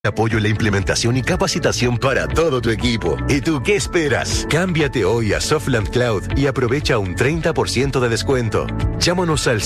Apoyo en la implementación y capacitación para todo tu equipo. ¿Y tú qué esperas? Cámbiate hoy a Softland Cloud y aprovecha un 30% de descuento. Llámanos al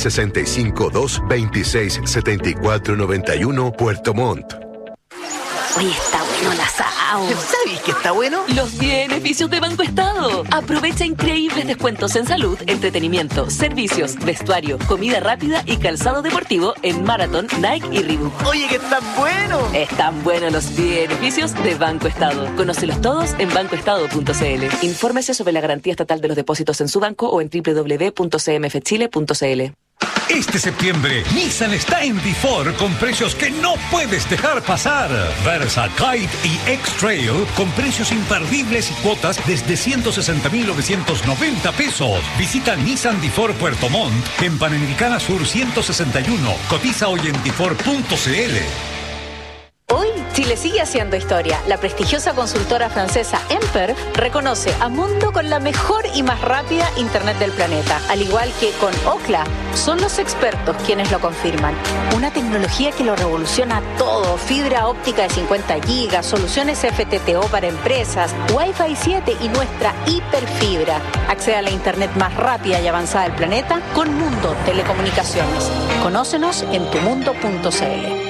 652-26-7491 Puerto Montt. Oye, está bueno el asado. ¿Sabes que está bueno? Los beneficios de Banco Estado. Aprovecha increíbles descuentos en salud, entretenimiento, servicios, vestuario, comida rápida y calzado deportivo en Marathon, Nike y Reebok. Oye, que están buenos. Están buenos los beneficios de Banco Estado. Conócelos todos en bancoestado.cl. Infórmese sobre la garantía estatal de los depósitos en su banco o en www.cmfchile.cl. Este septiembre, Nissan está en Before con precios que no puedes dejar pasar. Versa, Kite y X-Trail con precios imperdibles y cuotas desde 160.990 pesos. Visita Nissan Before Puerto Montt en Panamericana Sur 161. Cotiza hoy en Before.cl. Hoy, Chile sigue haciendo historia. La prestigiosa consultora francesa Emper reconoce a Mundo con la mejor y más rápida Internet del planeta. Al igual que con Ookla, son los expertos quienes lo confirman. Una tecnología que lo revoluciona todo. Fibra óptica de 50 gigas, soluciones FTTO para empresas, Wi-Fi 7 y nuestra hiperfibra. Accede a la Internet más rápida y avanzada del planeta con Mundo Telecomunicaciones. Conócenos en tumundo.cl.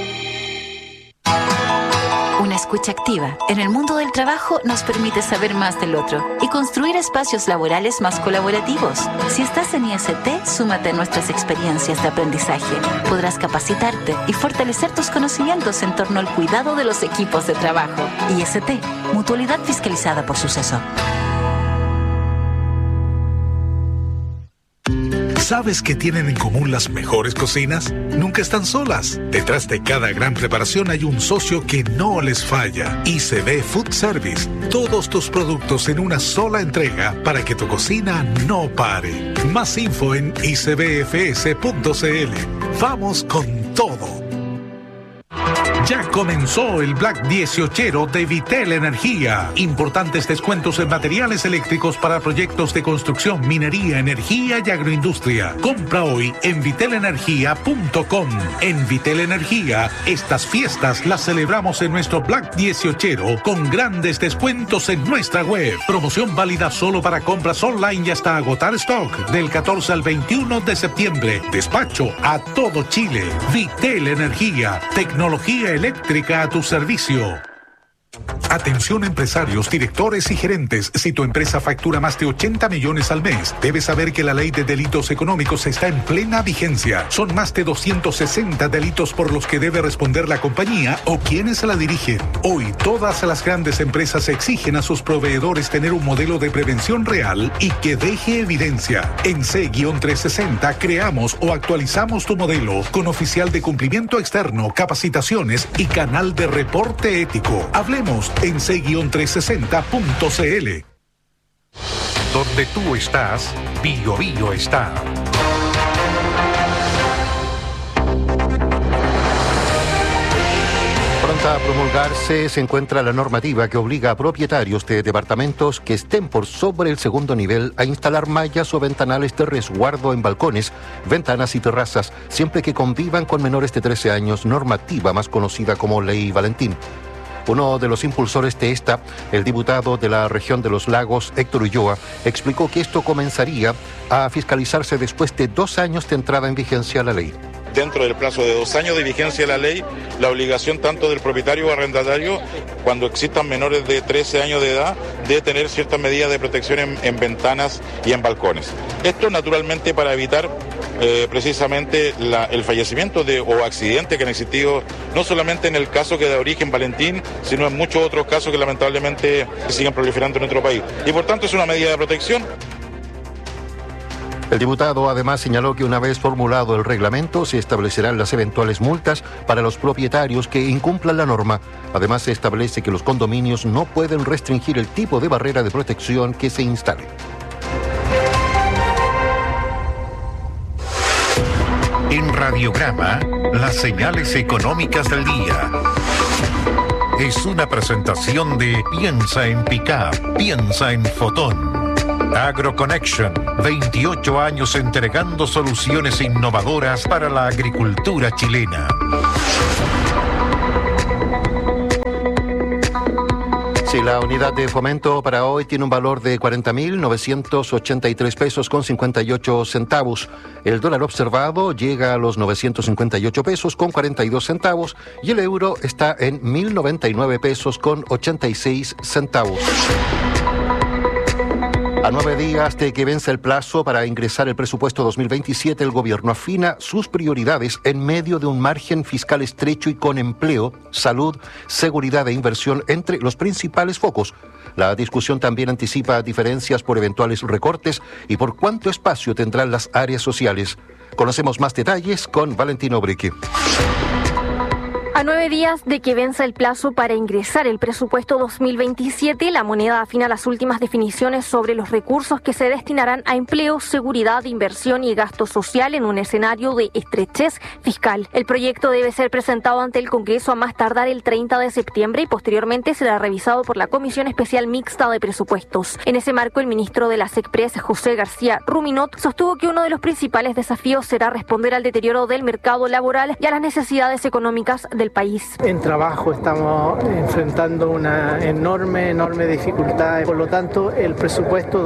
Una escucha activa en el mundo del trabajo nos permite saber más del otro y construir espacios laborales más colaborativos. Si estás en IST, súmate a nuestras experiencias de aprendizaje. Podrás capacitarte y fortalecer tus conocimientos en torno al cuidado de los equipos de trabajo. IST, Mutualidad Fiscalizada por Suceso. ¿Sabes qué tienen en común las mejores cocinas? Nunca están solas. Detrás de cada gran preparación hay un socio que no les falla. ICB Food Service. Todos tus productos en una sola entrega para que tu cocina no pare. Más info en icbfs.cl. Vamos con todo. Ya comenzó el Black 18 de Vitel Energía. Importantes descuentos en materiales eléctricos para proyectos de construcción, minería, energía y agroindustria. Compra hoy en vitelenergia.com. En Vitel Energía, estas fiestas las celebramos en nuestro Black 18 con grandes descuentos en nuestra web. Promoción válida solo para compras online y hasta agotar stock. Del 14 al 21 de septiembre. Despacho a todo Chile. Vitel Energía. Tecnología eléctrica a tu servicio. Atención empresarios, directores y gerentes. Si tu empresa factura más de 80 millones al mes, debes saber que la ley de delitos económicos está en plena vigencia. Son más de 260 delitos por los que debe responder la compañía o quienes la dirigen. Hoy, todas las grandes empresas exigen a sus proveedores tener un modelo de prevención real y que deje evidencia. En C-360 creamos o actualizamos tu modelo con oficial de cumplimiento externo, capacitaciones y canal de reporte ético. Hablemos en c-360.cl. Donde tú estás, Bio Bio está. Pronta a promulgarse se encuentra la normativa que obliga a propietarios de departamentos que estén por sobre el segundo nivel a instalar mallas o ventanales de resguardo en balcones, ventanas y terrazas, siempre que convivan con menores de 13 años, normativa más conocida como Ley Valentín. Uno de los impulsores de esta, el diputado de la región de los Lagos, Héctor Ulloa, explicó que esto comenzaría a fiscalizarse después de 2 años de entrada en vigencia la ley. Dentro del plazo de 2 años de vigencia de la ley, la obligación tanto del propietario o arrendatario, cuando existan menores de 13 años de edad, de tener ciertas medidas de protección en ventanas y en balcones. Esto naturalmente para evitar precisamente el fallecimiento o accidentes que han existido, no solamente en el caso que da origen Valentín, sino en muchos otros casos que lamentablemente siguen proliferando en nuestro país. Y por tanto es una medida de protección. El diputado además señaló que una vez formulado el reglamento se establecerán las eventuales multas para los propietarios que incumplan la norma. Además se establece que los condominios no pueden restringir el tipo de barrera de protección que se instale. En Radiograma, las señales económicas del día. Es una presentación de Piensa en Pickup, piensa en Fotón. AgroConnection, 28 años entregando soluciones innovadoras para la agricultura chilena. Sí, la unidad de fomento para hoy tiene un valor de 40.983 pesos con 58 centavos. El dólar observado llega a los 958 pesos con 42 centavos y el euro está en 1.099 pesos con 86 centavos. A 9 días de que vence el plazo para ingresar el presupuesto 2027, el gobierno afina sus prioridades en medio de un margen fiscal estrecho y con empleo, salud, seguridad e inversión entre los principales focos. La discusión también anticipa diferencias por eventuales recortes y por cuánto espacio tendrán las áreas sociales. Conocemos más detalles con Valentino Brique. A 9 días de que venza el plazo para ingresar el presupuesto 2027, la moneda afina las últimas definiciones sobre los recursos que se destinarán a empleo, seguridad, inversión y gasto social en un escenario de estrechez fiscal. El proyecto debe ser presentado ante el Congreso a más tardar el 30 de septiembre y posteriormente será revisado por la Comisión Especial Mixta de Presupuestos. En ese marco, el ministro de la SECPRES, José García Ruminot, sostuvo que uno de los principales desafíos será responder al deterioro del mercado laboral y a las necesidades económicas del país. En trabajo estamos enfrentando una enorme dificultad. Por lo tanto, el presupuesto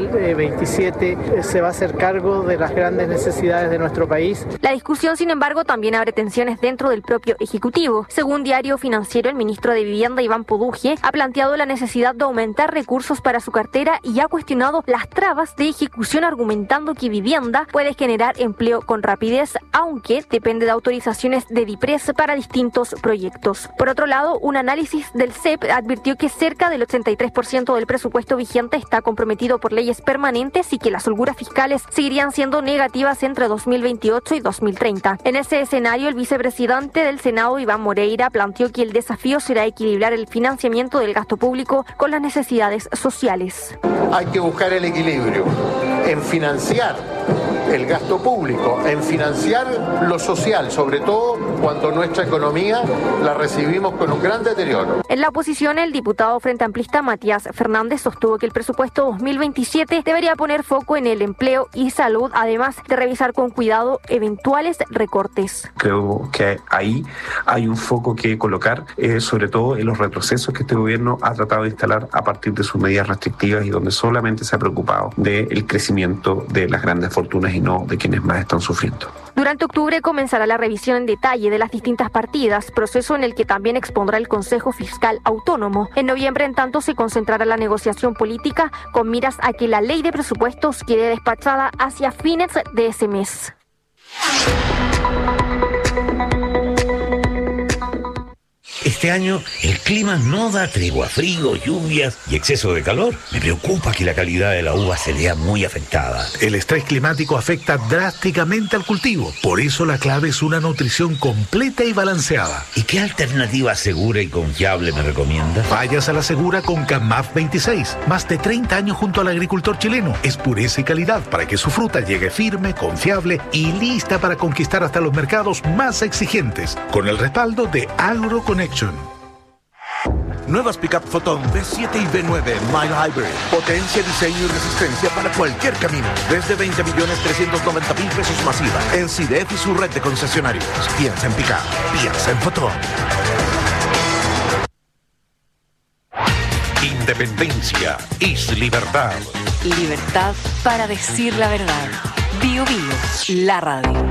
2027 se va a hacer cargo de las grandes necesidades de nuestro país. La discusión, sin embargo, también abre tensiones dentro del propio Ejecutivo. Según Diario Financiero, el ministro de Vivienda, Iván Poduje, ha planteado la necesidad de aumentar recursos para su cartera y ha cuestionado las trabas de ejecución, argumentando que vivienda puede generar empleo con rapidez, aunque depende de autorizaciones de DIPRES para distintos proyectos. Por otro lado, un análisis del CEP advirtió que cerca del 83% del presupuesto vigente está comprometido por leyes permanentes y que las holguras fiscales seguirían siendo negativas entre 2028 y 2030. En ese escenario, el vicepresidente del Senado, Iván Moreira, planteó que el desafío será equilibrar el financiamiento del gasto público con las necesidades sociales. Hay que buscar el equilibrio en financiar el gasto público, en financiar lo social, sobre todo cuando nuestra economía la recibimos con un gran deterioro. En la oposición, el diputado Frente Amplista Matías Fernández sostuvo que el presupuesto 2027 debería poner foco en el empleo y salud, además de revisar con cuidado eventuales recortes. Creo que ahí hay un foco que colocar, sobre todo en los retrocesos que este gobierno ha tratado de instalar a partir de sus medidas restrictivas y donde solamente se ha preocupado del crecimiento de las grandes fortunas y no de quienes más están sufriendo. Durante octubre comenzará la revisión en detalle de las distintas partidas, proceso en el que también expondrá el Consejo Fiscal Autónomo. En noviembre, en tanto, se concentrará la negociación política con miras a que la ley de presupuestos quede despachada hacia fines de ese mes. Este año el clima no da tregua, frío, lluvias y exceso de calor. Me preocupa que la calidad de la uva se vea muy afectada. El estrés climático afecta drásticamente al cultivo. Por eso la clave es una nutrición completa y balanceada. ¿Y qué alternativa segura y confiable me recomienda? Vayas a la segura con CAMAF 26. Más de 30 años junto al agricultor chileno. Es pureza y calidad para que su fruta llegue firme, confiable y lista para conquistar hasta los mercados más exigentes. Con el respaldo de AgroConnection. Nuevas Pickup Photon V7 y V9 Mild Hybrid. Potencia, diseño y resistencia para cualquier camino. Desde 20.390.000 pesos masiva. En CIDEF y su red de concesionarios. Piensa en Pickup. Piensa en Photon. Independencia es libertad. Libertad para decir la verdad. Bio Bio, la radio.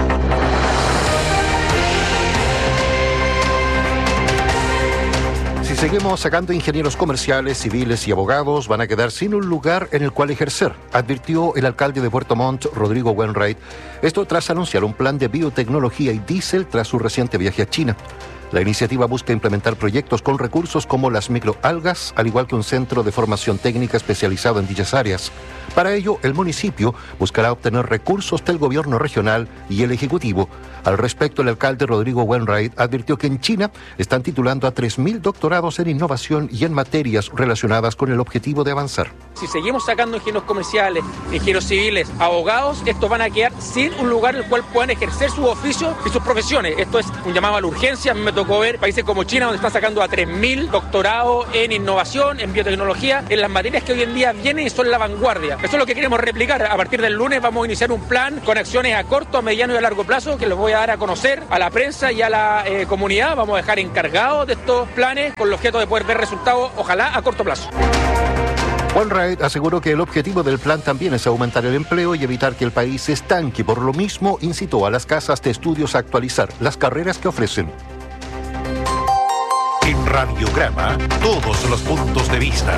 Si seguimos sacando ingenieros comerciales, civiles y abogados, van a quedar sin un lugar en el cual ejercer, advirtió el alcalde de Puerto Montt, Rodrigo Wainwright. Esto tras anunciar un plan de biotecnología y diésel tras su reciente viaje a China. La iniciativa busca implementar proyectos con recursos como las microalgas, al igual que un centro de formación técnica especializado en dichas áreas. Para ello, el municipio buscará obtener recursos del gobierno regional y el ejecutivo. Al respecto, el alcalde Rodrigo Wainwright advirtió que en China están titulando a 3.000 doctorados en innovación y en materias relacionadas con el objetivo de avanzar. Si seguimos sacando ingenieros comerciales, ingenieros civiles, abogados, estos van a quedar sin un lugar en el cual puedan ejercer su oficio y sus profesiones. Esto es un llamado a la urgencia. A mí me tocó tocó ver países como China, donde están sacando a 3.000 doctorados en innovación, en biotecnología, en las materias que hoy en día vienen y son la vanguardia. Eso es lo que queremos replicar. A partir del lunes vamos a iniciar un plan con acciones a corto, a mediano y a largo plazo que los voy a dar a conocer a la prensa y a la comunidad. Vamos a dejar encargados de estos planes con el objeto de poder ver resultados, ojalá a corto plazo. Juan Raed aseguró que el objetivo del plan también es aumentar el empleo y evitar que el país se estanque. Por lo mismo, incitó a las casas de estudios a actualizar las carreras que ofrecen. En Radiograma, todos los puntos de vista.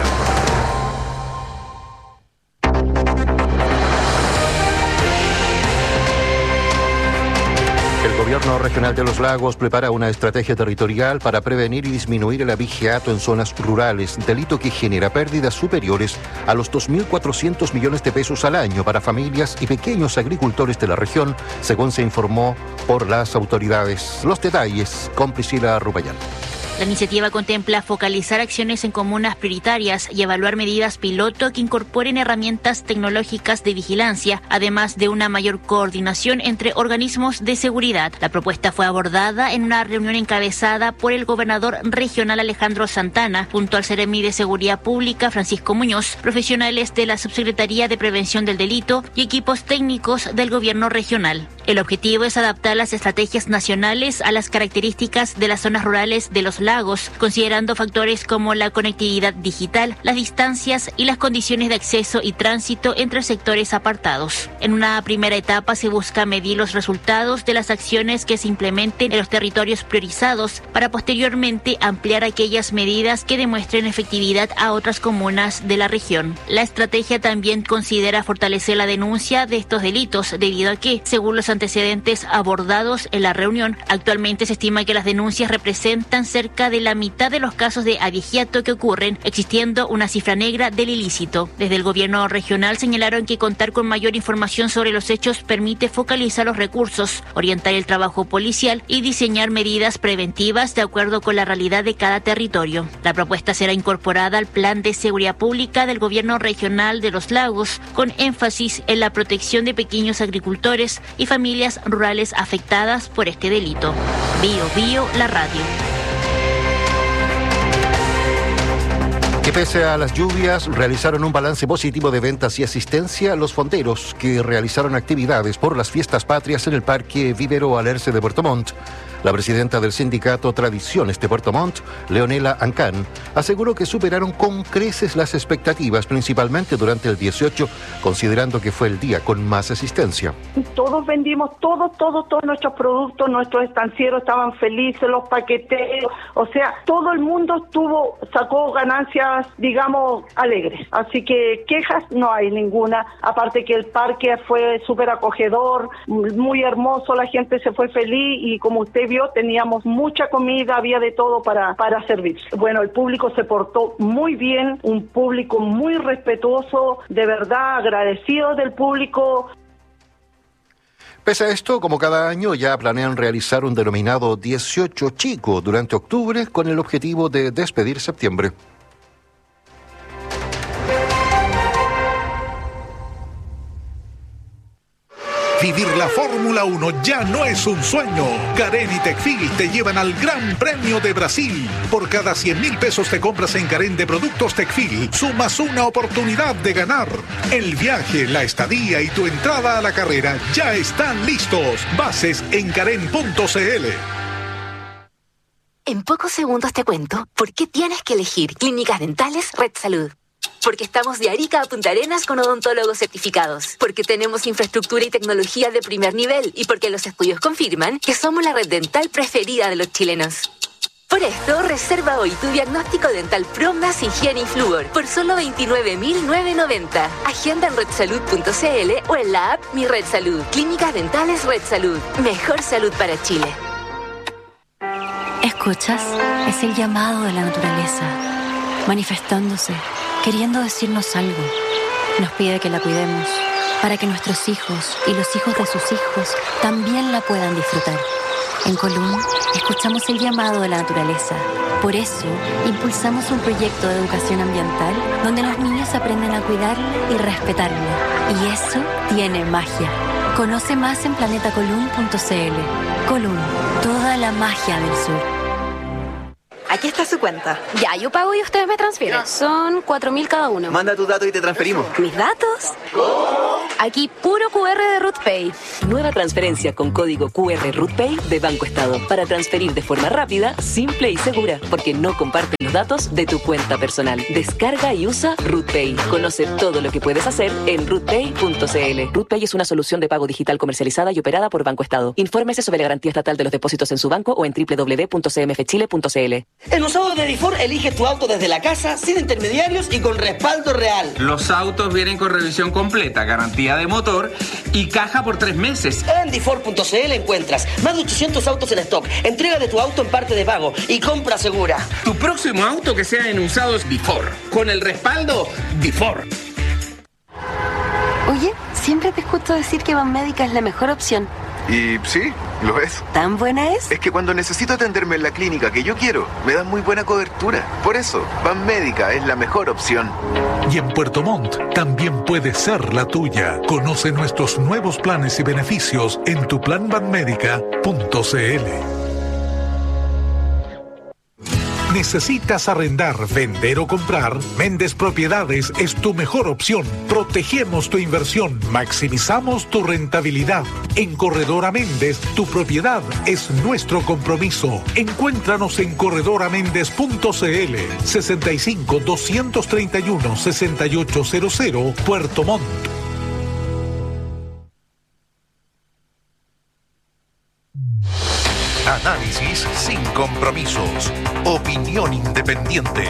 El Gobierno Regional de los Lagos prepara una estrategia territorial para prevenir y disminuir el abigeato en zonas rurales, delito que genera pérdidas superiores a los 2.400 millones de pesos al año para familias y pequeños agricultores de la región, según se informó por las autoridades. Los detalles con Priscila Rupayán. La iniciativa contempla focalizar acciones en comunas prioritarias y evaluar medidas piloto que incorporen herramientas tecnológicas de vigilancia, además de una mayor coordinación entre organismos de seguridad. La propuesta fue abordada en una reunión encabezada por el gobernador regional Alejandro Santana, junto al Seremi de Seguridad Pública Francisco Muñoz, profesionales de la Subsecretaría de Prevención del Delito y equipos técnicos del gobierno regional. El objetivo es adaptar las estrategias nacionales a las características de las zonas rurales de los lagos, considerando factores como la conectividad digital, las distancias y las condiciones de acceso y tránsito entre sectores apartados. En una primera etapa se busca medir los resultados de las acciones que se implementen en los territorios priorizados para posteriormente ampliar aquellas medidas que demuestren efectividad a otras comunas de la región. La estrategia también considera fortalecer la denuncia de estos delitos, debido a que, según los antecedentes abordados en la reunión, actualmente se estima que las denuncias representan cerca de la mitad de los casos de abigeato que ocurren, existiendo una cifra negra del ilícito. Desde el gobierno regional señalaron que contar con mayor información sobre los hechos permite focalizar los recursos, orientar el trabajo policial y diseñar medidas preventivas de acuerdo con la realidad de cada territorio. La propuesta será incorporada al Plan de Seguridad Pública del Gobierno Regional de los Lagos, con énfasis en la protección de pequeños agricultores y familias rurales afectadas por este delito. Bio Bio, la radio. Que pese a las lluvias, realizaron un balance positivo de ventas y asistencia los fonderos que realizaron actividades por las fiestas patrias en el Parque Vivero Alerce de Puerto Montt. La presidenta del sindicato Tradiciones de Puerto Montt, Leonela Ancán, aseguró que superaron con creces las expectativas, principalmente durante el 18, considerando que fue el día con más asistencia. Todos vendimos todos nuestros productos, nuestros estancieros estaban felices, los paqueteros, o sea, todo el mundo sacó ganancias, digamos, alegres. Así que quejas no hay ninguna, aparte que el parque fue súper acogedor, muy hermoso, la gente se fue feliz y como usted vio, teníamos mucha comida, había de todo para servir. Bueno, el público se portó muy bien, un público muy respetuoso, de verdad agradecido del público. Pese a esto, como cada año, ya planean realizar un denominado 18 Chico durante octubre con el objetivo de despedir septiembre. Vivir la Fórmula 1 ya no es un sueño. Carén y Tecfil te llevan al Gran Premio de Brasil. Por cada 100.000 pesos te compras en Carén de productos Tecfil, sumas una oportunidad de ganar. El viaje, la estadía y tu entrada a la carrera ya están listos. Bases en carén.cl. En pocos segundos te cuento por qué tienes que elegir Clínicas Dentales Red Salud. Porque estamos de Arica a Punta Arenas con odontólogos certificados. Porque tenemos infraestructura y tecnología de primer nivel. Y porque los estudios confirman que somos la red dental preferida de los chilenos. Por esto, reserva hoy tu diagnóstico dental Pro más higiene y flúor por solo 29.990. Agenda en redsalud.cl o en la app Mi Red Salud. Clínicas Dentales Red Salud. Mejor salud para Chile. ¿Escuchas? Es el llamado de la naturaleza, manifestándose, queriendo decirnos algo. Nos pide que la cuidemos, para que nuestros hijos y los hijos de sus hijos también la puedan disfrutar. En Colún, escuchamos el llamado de la naturaleza. Por eso, impulsamos un proyecto de educación ambiental donde los niños aprenden a cuidarla y respetarla. Y eso tiene magia. Conoce más en planetacolún.cl. Colún, toda la magia del sur. aquí está su cuenta. Ya, yo pago y ustedes me transfieren. Son 4.000 cada uno. Manda tus datos y te transferimos. ¿Mis datos? Aquí puro QR de RootPay. Nueva transferencia con código QR RootPay de Banco Estado para transferir de forma rápida, simple y segura, porque no comparten los datos de tu cuenta personal. Descarga y usa RootPay. Conoce todo lo que puedes hacer en rootpay.cl. RootPay es una solución de pago digital comercializada y operada por Banco Estado. Infórmese sobre la garantía estatal de los depósitos en su banco o en www.cmfchile.cl. En los sábados de Difor elige tu auto desde la casa, sin intermediarios y con respaldo real. Los autos vienen con revisión completa, garantía de motor y caja por 3 meses. En Difor.cl encuentras más de 800 autos en stock, entrega de tu auto en parte de pago y compra segura. Tu próximo auto que sea en usados Difor. Con el respaldo Difor. Oye, siempre te escucho decir que Banmédica es la mejor opción. Y sí, lo es. ¿Tan buena es? Es que cuando necesito atenderme en la clínica que yo quiero, me dan muy buena cobertura. Por eso, Banmédica es la mejor opción. Y en Puerto Montt también puede ser la tuya. Conoce nuestros nuevos planes y beneficios en tuplanbanmedica.cl. ¿Necesitas arrendar, vender o comprar? Méndez Propiedades es tu mejor opción. Protegemos tu inversión, maximizamos tu rentabilidad. En Corredora Méndez, tu propiedad es nuestro compromiso. Encuéntranos en corredoraméndez.cl 65 231 6800 Puerto Montt. Análisis sin compromisos. Opinión independiente.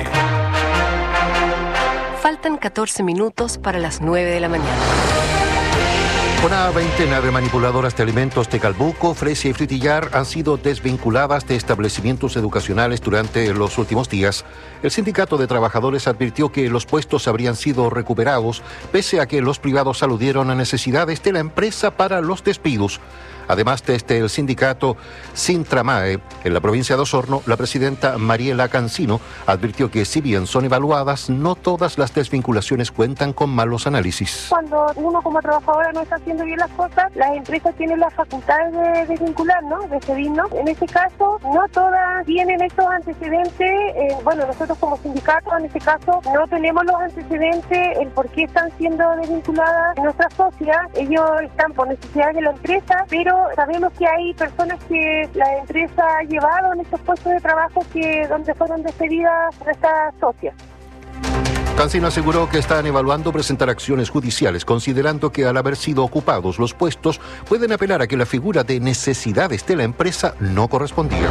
Faltan 14 minutos para las 9 de la mañana. Una veintena de manipuladoras de alimentos de Calbuco, Fresia y Frutillar han sido desvinculadas de establecimientos educacionales durante los últimos días. El Sindicato de Trabajadores advirtió que los puestos habrían sido recuperados, pese a que los privados aludieron a necesidades de la empresa para los despidos. Además, desde el sindicato Sintramae, en la provincia de Osorno, la presidenta Mariela Cancino advirtió que si bien son evaluadas, no todas las desvinculaciones cuentan con malos análisis. Cuando uno como trabajadora no está haciendo bien las cosas, las empresas tienen la facultad de desvincular, ¿no? De cedirnos. En este caso, no todas tienen estos antecedentes. Bueno, nosotros como sindicato, en este caso, no tenemos los antecedentes, el por qué están siendo desvinculadas nuestras socias. Ellos están por necesidad de la empresa, pero sabemos que hay personas que la empresa ha llevado en estos puestos de trabajo donde fueron despedidas nuestras socias. Cancino aseguró que están evaluando presentar acciones judiciales, considerando que al haber sido ocupados los puestos, pueden apelar a que la figura de necesidades de la empresa no correspondía.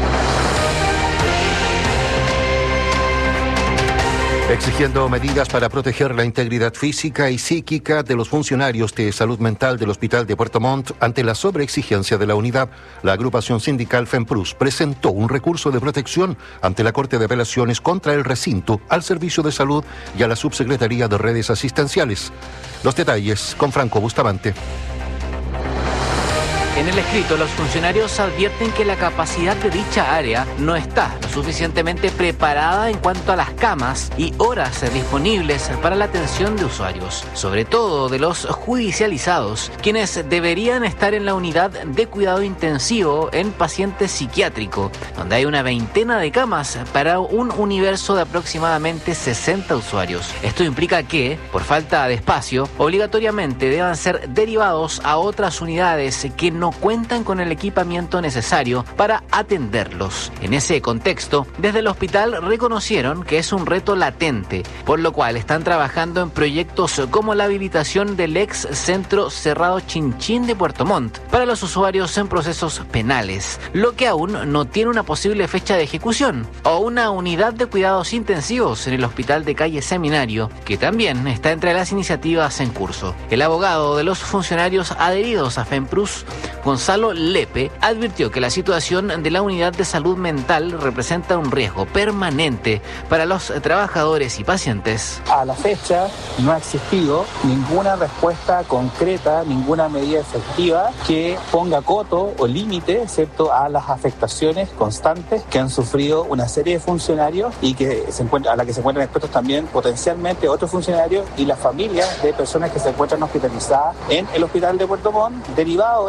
Exigiendo medidas para proteger la integridad física y psíquica de los funcionarios de salud mental del Hospital de Puerto Montt ante la sobreexigencia de la unidad, la agrupación sindical FEMPRUS presentó un recurso de protección ante la Corte de Apelaciones contra el recinto, al Servicio de Salud y a la Subsecretaría de Redes Asistenciales. Los detalles con Franco Bustamante. En el escrito, los funcionarios advierten que la capacidad de dicha área no está lo suficientemente preparada en cuanto a las camas y horas disponibles para la atención de usuarios, sobre todo de los judicializados, quienes deberían estar en la unidad de cuidado intensivo en paciente psiquiátrico, donde hay una veintena de camas para un universo de aproximadamente 60 usuarios. Esto implica que, por falta de espacio, obligatoriamente deban ser derivados a otras unidades que no cuentan con el equipamiento necesario para atenderlos. En ese contexto, desde el hospital reconocieron que es un reto latente, por lo cual están trabajando en proyectos como la habilitación del ex Centro Cerrado Chinchín de Puerto Montt para los usuarios en procesos penales, lo que aún no tiene una posible fecha de ejecución, o una unidad de cuidados intensivos en el hospital de calle Seminario, que también está entre las iniciativas en curso. El abogado de los funcionarios adheridos a FEMPRUS, Gonzalo Lepe, advirtió que la situación de la unidad de salud mental representa un riesgo permanente para los trabajadores y pacientes. A la fecha no ha existido ninguna respuesta concreta, ninguna medida efectiva que ponga coto o límite, excepto a las afectaciones constantes que han sufrido una serie de funcionarios y que a la que se encuentran expuestos también potencialmente otros funcionarios y las familias de personas que se encuentran hospitalizadas en el hospital de Puerto Montt. Derivado de esto,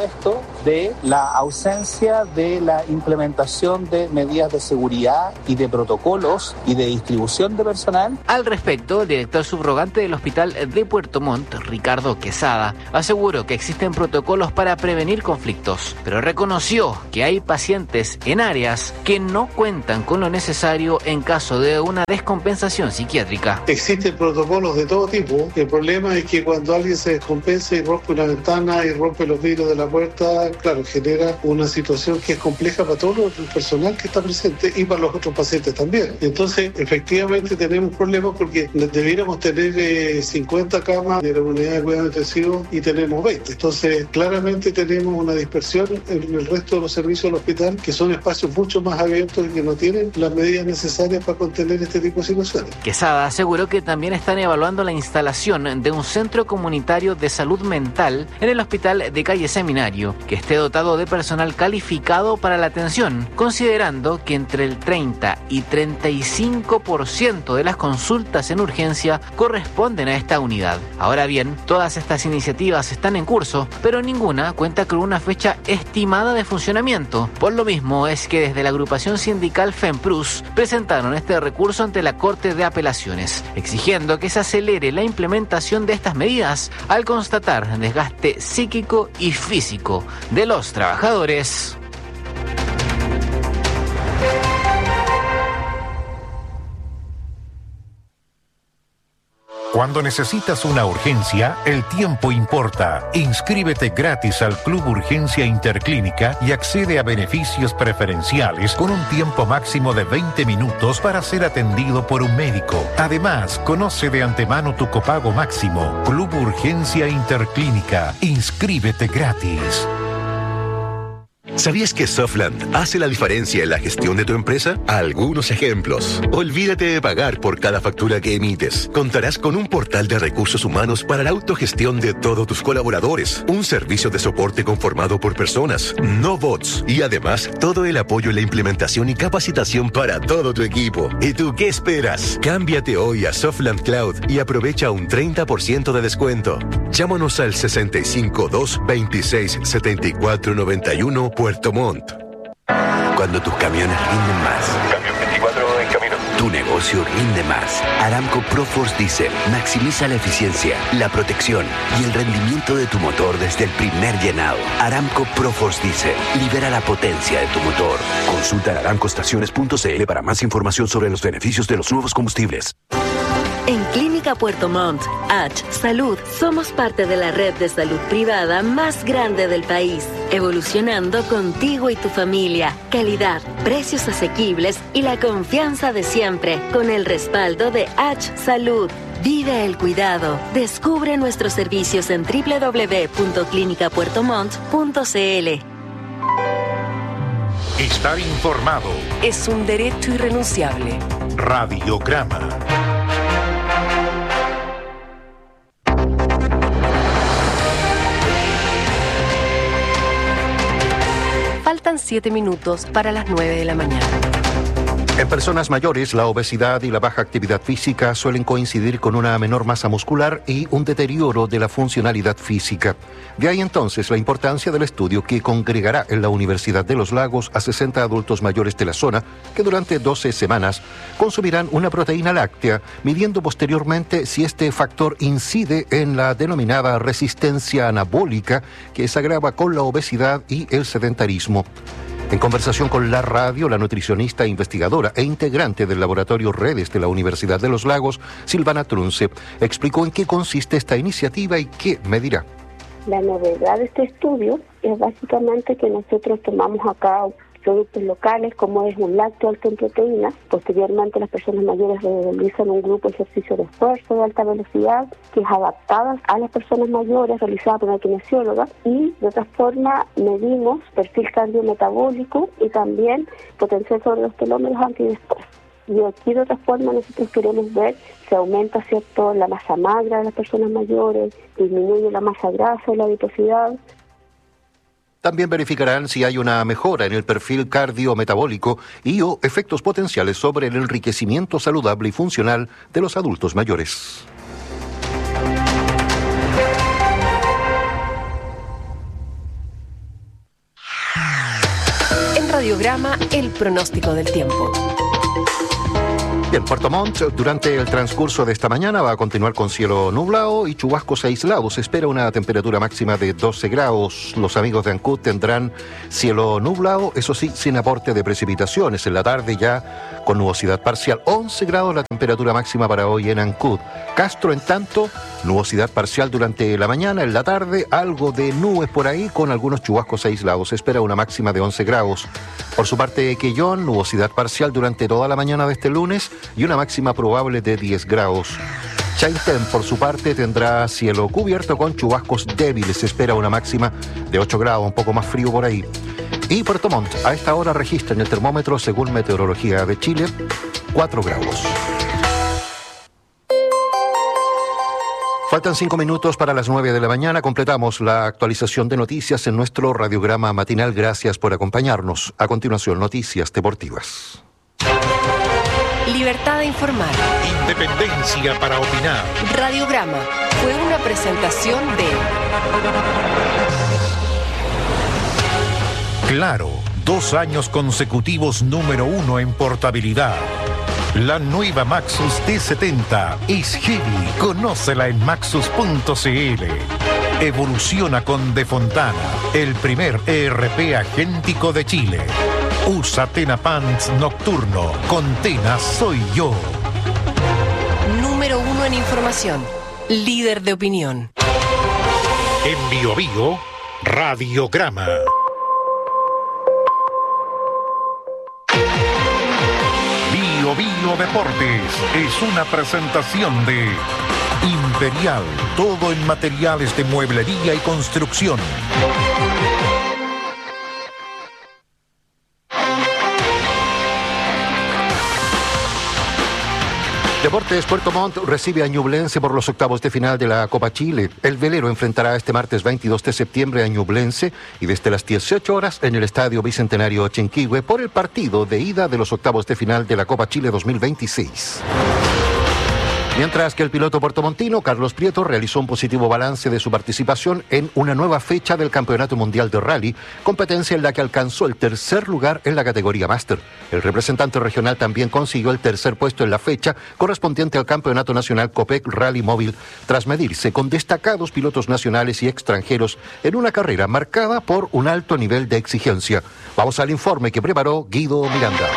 de la ausencia de la implementación de medidas de seguridad y de protocolos y de distribución de personal. Al respecto, el director subrogante del Hospital de Puerto Montt, Ricardo Quesada, aseguró que existen protocolos para prevenir conflictos, pero reconoció que hay pacientes en áreas que no cuentan con lo necesario en caso de una descompensación psiquiátrica. Existen protocolos de todo tipo. El problema es que cuando alguien se descompensa y rompe una ventana y rompe los vidrios de la puerta, claro, genera una situación que es compleja para todo el personal que está presente y para los otros pacientes también. Entonces, efectivamente tenemos problemas porque debiéramos tener 50 camas de la unidad de cuidado intensivo y tenemos 20. Entonces, claramente tenemos una dispersión en el resto de los servicios del hospital, que son espacios mucho más abiertos y que no tienen las medidas necesarias para contener este tipo de situaciones. Quesada aseguró que también están evaluando la instalación de un centro comunitario de salud mental en el hospital de Calle Seminario, que esté dotado de personal calificado para la atención, considerando que entre el 30 y 35% de las consultas en urgencia corresponden a esta unidad. Ahora bien, todas estas iniciativas están en curso, pero ninguna cuenta con una fecha estimada de funcionamiento. Por lo mismo es que desde la agrupación sindical FEMPRUS presentaron este recurso ante la Corte de Apelaciones, exigiendo que se acelere la implementación de estas medidas al constatar desgaste psíquico y físico de los trabajadores. Cuando necesitas una urgencia, el tiempo importa. Inscríbete gratis al Club Urgencia Interclínica y accede a beneficios preferenciales con un tiempo máximo de 20 minutos para ser atendido por un médico. Además, conoce de antemano tu copago máximo. Club Urgencia Interclínica. Inscríbete gratis. ¿Sabías que Softland hace la diferencia en la gestión de tu empresa? Algunos ejemplos. Olvídate de pagar por cada factura que emites. Contarás con un portal de recursos humanos para la autogestión de todos tus colaboradores. Un servicio de soporte conformado por personas, no bots. Y además, todo el apoyo en la implementación y capacitación para todo tu equipo. ¿Y tú qué esperas? Cámbiate hoy a Softland Cloud y aprovecha un 30% de descuento. Llámanos al 652 26 74 91 Puerto Montt. Cuando tus camiones rinden más. Camión 24 en camino. Tu negocio rinde más. Aramco ProForce Diesel maximiza la eficiencia, la protección y el rendimiento de tu motor desde el primer llenado. Aramco ProForce Diesel libera la potencia de tu motor. Consulta aramcoestaciones.cl para más información sobre los beneficios de los nuevos combustibles. En Clínica Puerto Montt, H Salud, somos parte de la red de salud privada más grande del país, evolucionando contigo y tu familia. Calidad, precios asequibles y la confianza de siempre, con el respaldo de H Salud. Vive el cuidado. Descubre nuestros servicios en www.clinicapuertomont.cl. Estar informado es un derecho irrenunciable. Radiograma. Faltan 7 minutos para las 9 de la mañana. En personas mayores, la obesidad y la baja actividad física suelen coincidir con una menor masa muscular y un deterioro de la funcionalidad física. De ahí entonces la importancia del estudio que congregará en la Universidad de los Lagos a 60 adultos mayores de la zona que durante 12 semanas consumirán una proteína láctea, midiendo posteriormente si este factor incide en la denominada resistencia anabólica que se agrava con la obesidad y el sedentarismo. En conversación con la radio, la nutricionista investigadora e integrante del laboratorio Redes de la Universidad de los Lagos, Silvana Trunce, explicó en qué consiste esta iniciativa y qué medirá. La novedad de este estudio es básicamente que nosotros tomamos acá productos locales, como es un lácteo alto en proteínas. Posteriormente, las personas mayores realizan un grupo de ejercicio de esfuerzo de alta velocidad, que es adaptada a las personas mayores, realizada por una kinesióloga, y de otra forma medimos perfil cardiometabólico y también potencial sobre los telómeros antidespués. Y aquí de otra forma nosotros queremos ver si aumenta, ¿cierto?, la masa magra de las personas mayores, disminuye la masa grasa o la adiposidad. También verificarán si hay una mejora en el perfil cardiometabólico y o efectos potenciales sobre el enriquecimiento saludable y funcional de los adultos mayores. Radiograma, el pronóstico del tiempo. Bien, Puerto Montt, durante el transcurso de esta mañana va a continuar con cielo nublado y chubascos aislados. Se espera una temperatura máxima de 12 grados. Los amigos de Ancud tendrán cielo nublado, eso sí, sin aporte de precipitaciones. En la tarde ya con nubosidad parcial. 11 grados la temperatura máxima para hoy en Ancud. Castro, en tanto, nubosidad parcial durante la mañana. En la tarde, algo de nubes por ahí con algunos chubascos aislados. Se espera una máxima de 11 grados. Por su parte, Quellón, nubosidad parcial durante toda la mañana de este lunes y una máxima probable de 10 grados. Chaitén, por su parte, tendrá cielo cubierto con chubascos débiles. Se espera una máxima de 8 grados, un poco más frío por ahí. Y Puerto Montt, a esta hora registra en el termómetro, según Meteorología de Chile, 4 grados. Faltan 5 minutos para las 9 de la mañana. Completamos la actualización de noticias en nuestro radiograma matinal. Gracias por acompañarnos. A continuación, noticias deportivas. Libertad de informar. Independencia para opinar. Radiograma fue una presentación de Claro, 2 años consecutivos número 1 en portabilidad. La nueva Maxus T70 es heavy. Conócela en maxus.cl. Evoluciona con De Fontana, el primer ERP agéntico de Chile. Usa Tena Pants Nocturno. Con Tena soy yo. Número 1 en información. Líder de opinión. En Bio Bio, Radiograma. Bio Bio Deportes es una presentación de Imperial, todo en materiales de mueblería y construcción. Deportes Puerto Montt recibe a Ñublense por los octavos de final de la Copa Chile. El velero enfrentará este martes 22 de septiembre a Ñublense y desde las 18 horas en el Estadio Bicentenario Chenquihue por el partido de ida de los octavos de final de la Copa Chile 2026. Mientras que el piloto puertomontino Carlos Prieto realizó un positivo balance de su participación en una nueva fecha del Campeonato Mundial de Rally, competencia en la que alcanzó el tercer lugar en la categoría Máster. El representante regional también consiguió el tercer puesto en la fecha correspondiente al Campeonato Nacional Copec Rally Móvil, tras medirse con destacados pilotos nacionales y extranjeros en una carrera marcada por un alto nivel de exigencia. Vamos al informe que preparó Guido Miranda.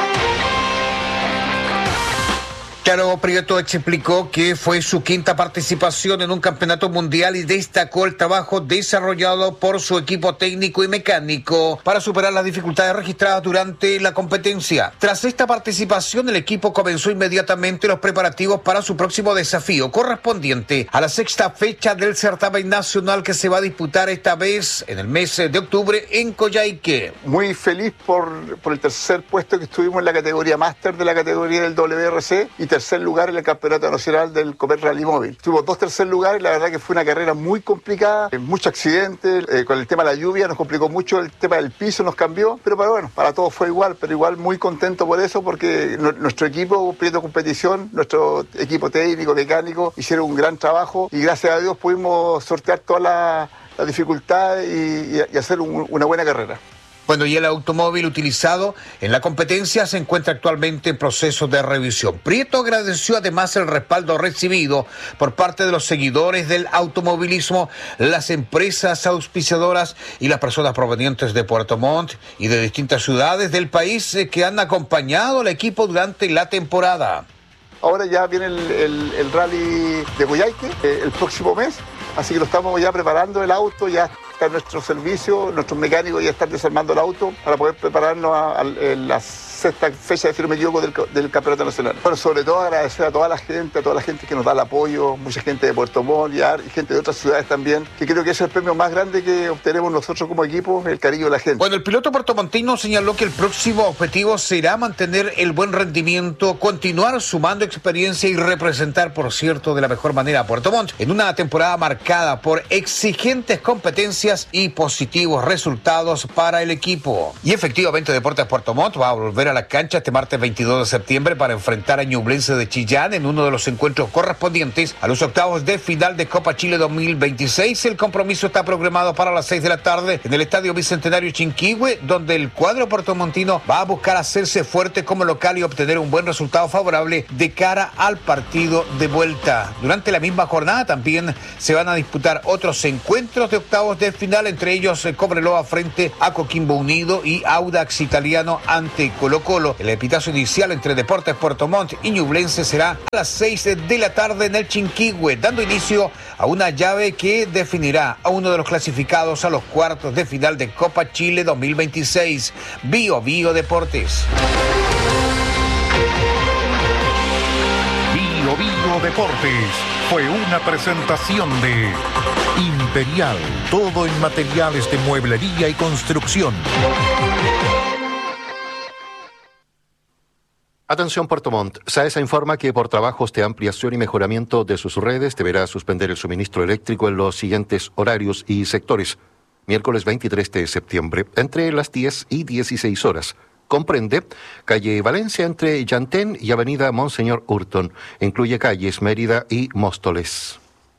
Claro, Prieto explicó que fue su quinta participación en un campeonato mundial y destacó el trabajo desarrollado por su equipo técnico y mecánico para superar las dificultades registradas durante la competencia. Tras esta participación, el equipo comenzó inmediatamente los preparativos para su próximo desafío, correspondiente a la sexta fecha del certamen nacional que se va a disputar esta vez en el mes de octubre en Coyhaique. Muy feliz por el tercer puesto que estuvimos en la categoría Máster de la categoría del WRC y tercer lugar en el Campeonato Nacional del Copec Rally Móvil. Tuvimos 2 tercer lugares, la verdad que fue una carrera muy complicada, muchos accidentes, con el tema de la lluvia nos complicó mucho, el tema del piso nos cambió, pero bueno, para todos fue igual, pero igual muy contento por eso porque nuestro equipo, Prieto Competición, nuestro equipo técnico, mecánico, hicieron un gran trabajo y gracias a Dios pudimos sortear todas las dificultades y hacer una buena carrera. Bueno, y el automóvil utilizado en la competencia se encuentra actualmente en proceso de revisión. Prieto agradeció además el respaldo recibido por parte de los seguidores del automovilismo, las empresas auspiciadoras y las personas provenientes de Puerto Montt y de distintas ciudades del país que han acompañado al equipo durante la temporada. Ahora ya viene el rally de Coyhaique el próximo mes, así que lo estamos ya preparando el auto, ya está en nuestro servicio, nuestros mecánicos ya están desarmando el auto para poder prepararnos a las sexta fecha, si no me equivoco, del Campeonato Nacional. Bueno, sobre todo agradecer a toda la gente que nos da el apoyo, mucha gente de Puerto Montt y gente de otras ciudades también, que creo que ese es el premio más grande que obtenemos nosotros como equipo, el cariño de la gente. Bueno, el piloto puertomontino señaló que el próximo objetivo será mantener el buen rendimiento, continuar sumando experiencia y representar, por cierto, de la mejor manera a Puerto Montt en una temporada marcada por exigentes competencias y positivos resultados para el equipo. Y efectivamente, Deportes Puerto Montt va a volver a la cancha este martes 22 de septiembre para enfrentar a Ñublense de Chillán en uno de los encuentros correspondientes a los octavos de final de Copa Chile 2026. El compromiso está programado para las 6 de la tarde en el Estadio Bicentenario Chinquihue, donde el cuadro puertomontino va a buscar hacerse fuerte como local y obtener un buen resultado favorable de cara al partido de vuelta. Durante la misma jornada también se van a disputar otros encuentros de octavos de final, entre ellos Cobreloa frente a Coquimbo Unido y Audax Italiano ante Colo-Colo. El epitazo inicial entre Deportes Puerto Montt y Ñublense será a las 6 de la tarde en el Chinquihue, dando inicio a una llave que definirá a uno de los clasificados a los cuartos de final de Copa Chile 2026. Bio Deportes. Bio Deportes fue una presentación de Imperial, todo en materiales de mueblería y construcción. Atención Puerto Montt, SAESA informa que por trabajos de ampliación y mejoramiento de sus redes deberá suspender el suministro eléctrico en los siguientes horarios y sectores. Miércoles 23 de septiembre, entre las 10 y 16 horas. Comprende calle Valencia entre Llantén y avenida Monseñor Hurton. Incluye calles Mérida y Móstoles.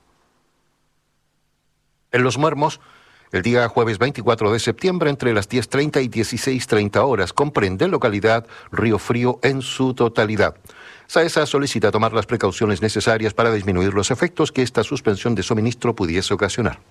En Los Muermos, el día jueves 24 de septiembre, entre las 10:30 y 16:30 horas, comprende localidad Río Frío en su totalidad. SAESA solicita tomar las precauciones necesarias para disminuir los efectos que esta suspensión de suministro pudiese ocasionar.